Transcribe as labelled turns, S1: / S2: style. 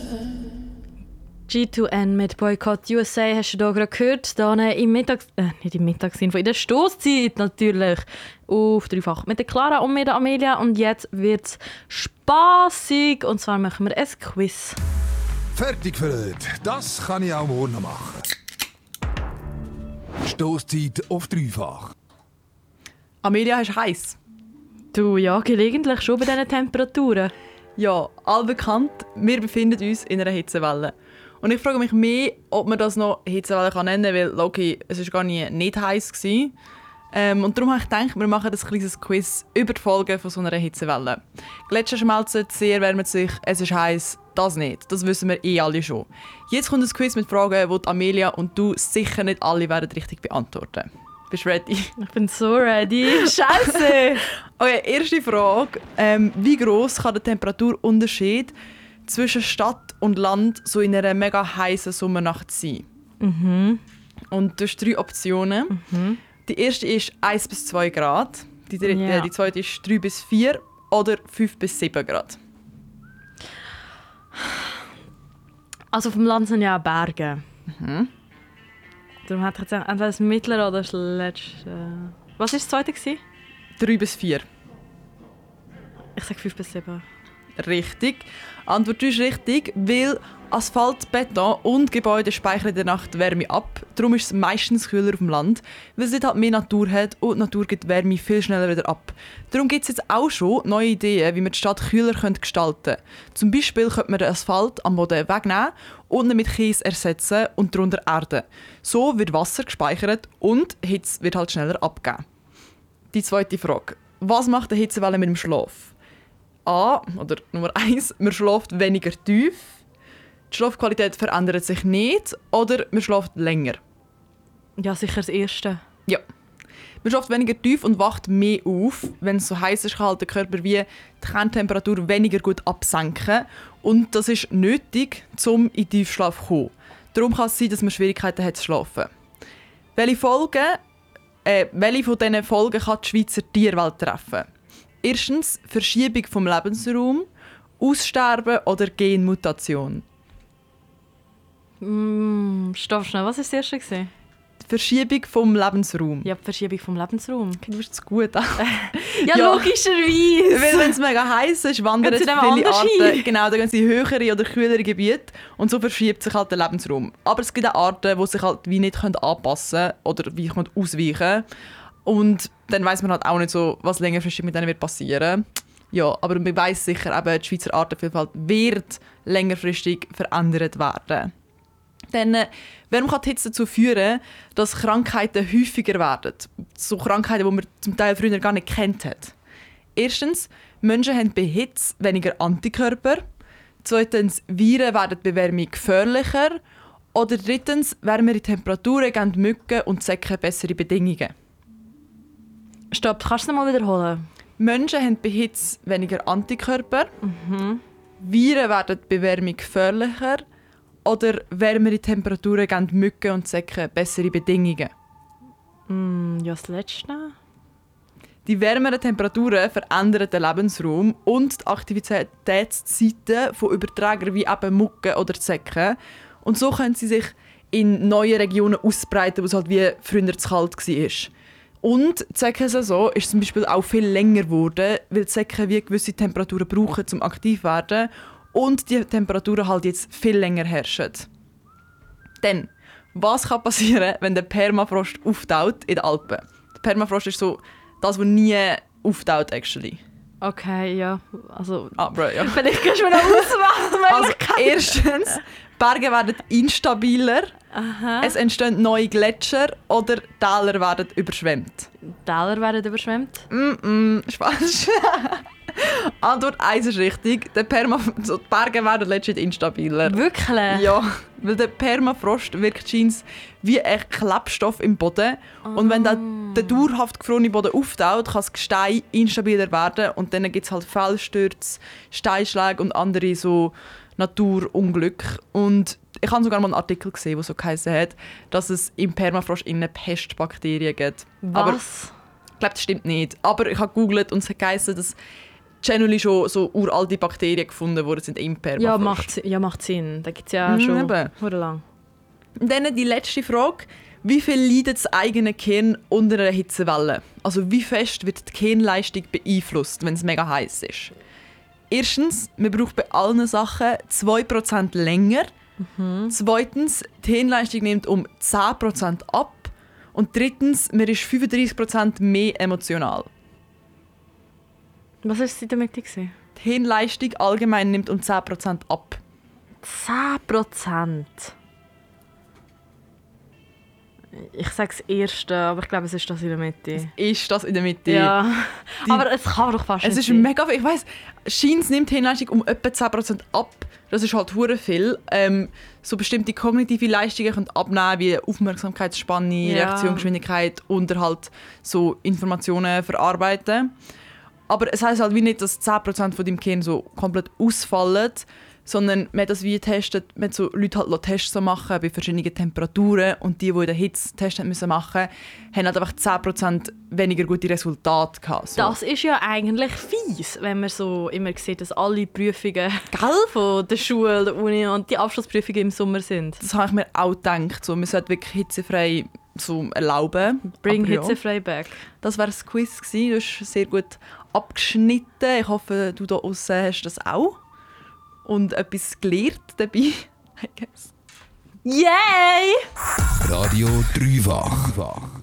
S1: G2N mit Boycott USA hast du hier gerade gehört. Dann nicht im Mittagsinfo, in der Stosszeit natürlich. Auf dreifach mit der Clara und mit der Amelia. Und jetzt wird es spassig. Und zwar machen wir ein Quiz.
S2: Fertig für heute. Das kann ich auch morgen noch machen. Stosszeit auf dreifach.
S3: Amelia, hast du heiß?
S1: Du, ja, gelegentlich schon bei diesen Temperaturen.
S3: Ja, allbekannt, wir befinden uns in einer Hitzewelle. Und ich frage mich mehr, ob man das noch Hitzewelle nennen kann, weil Loki, es war gar nicht heiß gewesen. Und darum habe ich gedacht, wir machen ein kleines Quiz über die Folgen von so einer Hitzewelle. Gletscher schmelzen, See erwärmt sich, es ist heiß, das nicht. Das wissen wir alle schon. Jetzt kommt ein Quiz mit Fragen, die Amelia und du sicher nicht alle werden richtig beantworten. Bist du ready?
S1: Ich bin so ready. Scheiße!
S3: Okay, erste Frage. Wie gross kann der Temperaturunterschied zwischen Stadt und Land so in einer mega heißen Sommernacht sein?
S1: Mhm.
S3: Und du hast 3 Optionen.
S1: Mhm.
S3: Die erste ist 1 bis 2 Grad. Die zweite ist 3 bis 4 oder 5 bis 7 Grad.
S1: Also vom Land sind ja auch Berge.
S3: Mhm.
S1: Darum hat er jetzt entweder das mittlere oder das letzte. Was war das zweite?
S3: 3 bis 4.
S1: Ich sage 5 bis 7.
S3: Richtig. Antwort 3 ist richtig, weil Asphalt, Beton und Gebäude speichern in der Nacht Wärme ab. Darum ist es meistens kühler auf dem Land, weil es dort halt mehr Natur hat und die Natur gibt Wärme viel schneller wieder ab. Darum gibt es jetzt auch schon neue Ideen, wie man die Stadt kühler gestalten könnte. Zum Beispiel könnte man den Asphalt am Boden wegnehmen und ihn mit Kies ersetzen und darunter Erde. So wird Wasser gespeichert und Hitze wird halt schneller abgegeben. Die zweite Frage. Was macht eine Hitzewelle mit dem Schlaf? A, oder Nummer 1, man schläft weniger tief. Die Schlafqualität verändert sich nicht. Oder man schläft länger.
S1: Ja, sicher das erste.
S3: Ja. Man schläft weniger tief und wacht mehr auf. Wenn es so heiß ist, kann halt der Körper wie die Kerntemperatur weniger gut absenken. Und das ist nötig, um in Tiefschlaf zu kommen. Darum kann es sein, dass man Schwierigkeiten hat zu schlafen. Welche von diesen Folgen kann die Schweizer Tierwelt treffen? Erstens Verschiebung vom Lebensraum, Aussterben oder Genmutation.
S1: Stopp schnell, was war das erste?
S3: Die Verschiebung vom Lebensraum.
S1: Ja, die Verschiebung vom Lebensraum.
S3: Du bist gut.
S1: Ja, logischerweise.
S3: Weil wenn es mega heiß ist, wandern
S1: Gehen sie
S3: viele
S1: dem anders
S3: Arten.
S1: hin?
S3: Genau, da gehen sie in höhere oder kühlere Gebiete und so verschiebt sich halt der Lebensraum. Aber es gibt auch Arten, die sich halt wie nicht anpassen können oder wie ausweichen können. Und dann weiss man halt auch nicht so, was längerfristig mit denen wird passieren. Ja, aber man weiss sicher, eben, die Schweizer Artenvielfalt wird längerfristig verändert werden. Dann Wärme kann die Hitze dazu führen, dass Krankheiten häufiger werden. So Krankheiten, die man zum Teil früher gar nicht kennt hat. Erstens, Menschen haben bei Hitze weniger Antikörper. Zweitens, Viren werden bei Wärme gefährlicher. Oder drittens, wärmere Temperaturen geben Mücken und Zecken bessere Bedingungen.
S1: Stopp, kannst du es noch mal wiederholen?
S3: Menschen haben bei Hitze weniger Antikörper.
S1: Mhm.
S3: Viren werden bei Wärme gefährlicher. Oder wärmere Temperaturen geben Mücken und Zecken bessere Bedingungen.
S1: Ja, das letzte.
S3: Die wärmeren Temperaturen verändern den Lebensraum und die Aktivitätszeiten von Übertragern wie eben Mücken oder Zecken. Und so können sie sich in neue Regionen ausbreiten, wo es halt wie früher zu kalt war. Und die Zeckensaison ist zum Beispiel auch viel länger geworden, weil die Zecken wie gewisse Temperaturen brauchen, um aktiv zu werden. Und die Temperaturen halt jetzt viel länger herrschen. Dann, was kann passieren, wenn der Permafrost auftaut in den Alpen? Der Permafrost ist so das, was nie auftaut, actually.
S1: Okay, ja. Also,
S3: Bro, ja.
S1: vielleicht kannst du mir noch ausmachen.
S3: Also, erstens, Berge werden instabiler,
S1: Aha.
S3: es entstehen neue Gletscher oder Täler werden überschwemmt.
S1: Täler werden überschwemmt.
S3: Spaß. Antwort 1 ist richtig. Die Berge werden letztendlich instabiler.
S1: Wirklich?
S3: Ja, weil der Permafrost wirkt scheinbar wie ein Klebstoff im Boden. Und wenn der dauerhaft gefrorene Boden auftaut, kann das Gestein instabiler werden. Und dann gibt es halt Felsstürze, Steinschläge und andere so Naturunglücke. Und ich habe sogar mal einen Artikel gesehen, der so geheißen hat, dass es im Permafrost Pestbakterien gibt.
S1: Was?
S3: Aber ich glaube, das stimmt nicht. Aber ich habe gegoogelt und es hat geheißen, dass generally schon so uralte Bakterien gefunden worden sind im Permafrost.
S1: Macht Sinn. Da gibt es ja schon
S3: eben.
S1: verdammt lang.
S3: Und dann die letzte Frage. Wie viel leidet das eigene Gehirn unter einer Hitzewelle? Also wie fest wird die Gehirnleistung beeinflusst, wenn es mega heiß ist? Erstens, man braucht bei allen Sachen 2% länger. Zweitens, die Hirnleistung nimmt um 10% ab. Und drittens, man ist 35% mehr emotional.
S1: Was war es in der Mitte?
S3: Die Hirnleistung allgemein nimmt um 10% ab.
S1: 10%? Ich sage das Erste, aber ich glaube, es ist das in der Mitte.
S3: Ist das in der Mitte?
S1: Ja, aber es kann doch fast
S3: Es
S1: nicht
S3: ist
S1: sein.
S3: mega viel. Ich weiss, Scheins nimmt die Hirnleistung um etwa 10% ab. Das ist halt hure viel. So bestimmte kognitive Leistungen können abnehmen, wie Aufmerksamkeitsspanne, Reaktionsgeschwindigkeit und halt so Informationen verarbeiten. Aber es heisst halt wie nicht, dass 10% von deinem Gehirn so komplett ausfallen, sondern man hat das wie getestet, man hat so Leute halt Tests so machen bei verschiedenen Temperaturen und die in der Hitze Tests müssen machen, haben halt einfach 10% weniger gute Resultate gehabt. So.
S1: Das ist ja eigentlich fies, wenn man so immer sieht, dass alle Prüfungen von der Schule, der Uni und die Abschlussprüfungen im Sommer sind.
S3: Das habe ich mir auch gedacht. So, man sollte wirklich hitzefrei so erlauben.
S1: Bring
S3: Aber ja,
S1: hitzefrei back.
S3: das war das Quiz gewesen. Du hast sehr gut abgeschnitten. Ich hoffe, du da aussen hast das auch. Und etwas gelernt dabei, I guess.
S1: Yay!
S2: Radio Dreifach.